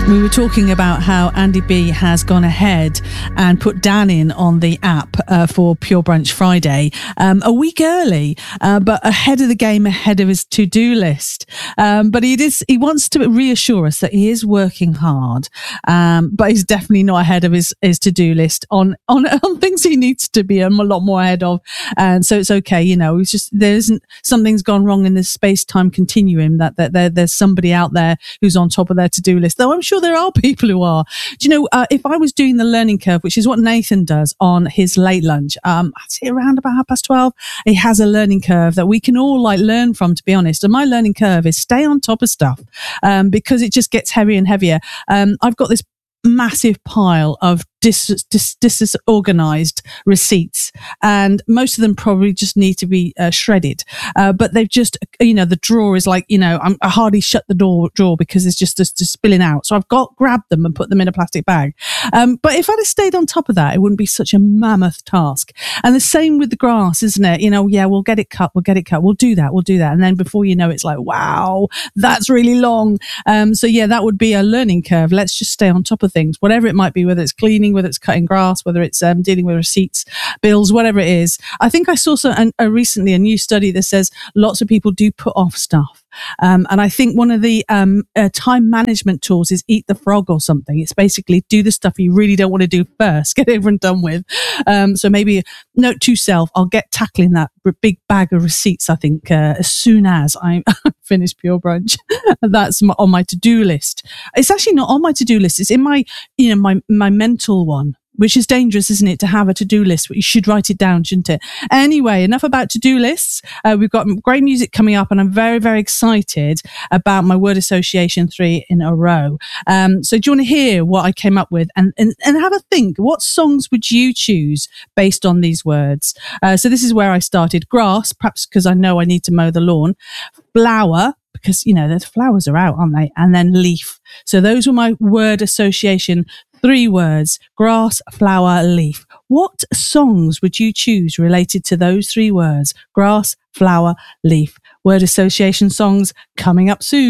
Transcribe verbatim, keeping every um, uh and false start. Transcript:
We were talking about how Andy B has gone ahead and put Dan in on the app uh, for Pure Brunch Friday um, a week early, uh, but ahead of the game, ahead of his to-do list. Um, but he is, he wants to reassure us that he is working hard, um, but he's definitely not ahead of his, his to-do list on, on, on things he needs to be a lot more ahead of. And so it's okay, you know, it's just, there isn't, something's gone wrong in this space-time continuum that, that there, there's somebody out there who's on top of their to-do list, though I'm sure there are people who are. Do you know, uh, if I was doing the learning curve, which is what Nathan does on his late lunch, um, I'd say around about half past twelve, he has a learning curve that we can all like learn from, to be honest. And my learning curve is stay on top of stuff, um, because it just gets heavier and heavier. Um, I've got this massive pile of dis, dis, disorganized receipts, and most of them probably just need to be uh, shredded, uh, but they've just, you know, the drawer is like, you know, I'm, I hardly shut the door drawer because it's just, just, just spilling out, so I've got grabbed them and put them in a plastic bag. Um, but if I'd have stayed on top of that, it wouldn't be such a mammoth task. And the same with the grass, isn't it? You know, yeah, we'll get it cut, we'll get it cut, we'll do that, we'll do that, and then before you know it's like, wow, that's really long. Um, so yeah, that would be a learning curve. Let's just stay on top of things, whatever it might be, whether it's cleaning, whether it's cutting grass, whether it's um, dealing with receipts, bills, whatever it is. I think I saw some, an, a recently a new study that says lots of people do put off stuff. Um, and I think one of the um, uh, time management tools is eat the frog or something. It's basically do the stuff you really don't want to do first, get it over and done with. Um, so maybe note to self, I'll get tackling that big bag of receipts, I think, uh, as soon as I finish Pure Brunch. That's my, on my to-do list. It's actually not on my to-do list. It's in my, you know, my, my mental one, which is dangerous, isn't it, to have a to-do list? But you should write it down, shouldn't it? Anyway, enough about to-do lists. Uh, we've got great music coming up, and I'm very, very excited about my word association three in a row. Um, so do you want to hear what I came up with, and, and, and have a think? What songs would you choose based on these words? Uh, so this is where I started. Grass, perhaps because I know I need to mow the lawn. Flower, because, you know, the flowers are out, aren't they? And then leaf. So those were my word association. Three words: grass, flower, leaf. What songs would you choose related to those three words? Grass, flower, leaf. Word association songs coming up soon.